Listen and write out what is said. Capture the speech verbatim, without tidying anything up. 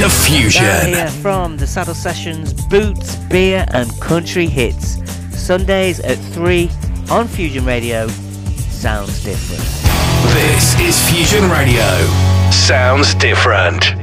to Fusion. Down here from the Saddle Sessions, boots, beer and country hits. Sundays at three on Fusion Radio. Sounds different. This is Fusion Radio. Sounds different.